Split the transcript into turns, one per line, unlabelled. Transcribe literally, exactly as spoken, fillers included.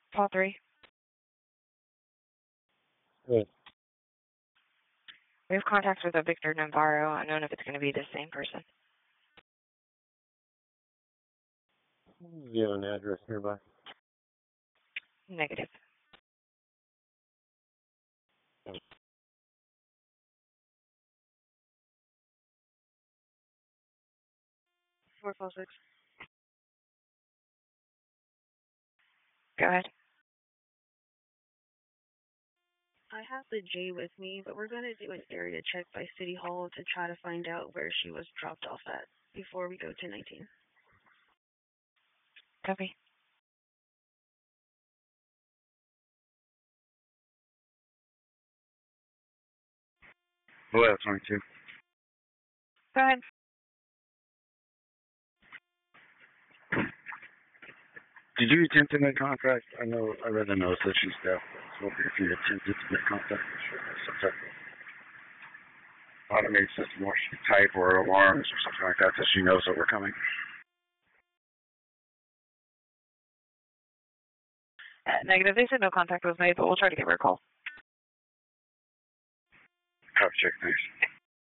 Paul three.
Good.
We have contact with a Victor Navarro. I don't know if it's going to be the same person.
Do you have an address nearby?
Negative.
Okay.
four four six. Go ahead.
I have the J with me, but we're going to do an area check by City Hall to try to find out where she was dropped off at before we go to nineteen.
Copy.
Well, twenty-two.
Go ahead.
Did you attempt to make contact? I know, I read the notes that she stuff. So if you attempted to make contact, some type of automated system where she could type or alarms or something like that, so she knows that we're coming.
Uh, negative. They said no contact was made, but we'll try to give her a call.
Copy check, thanks.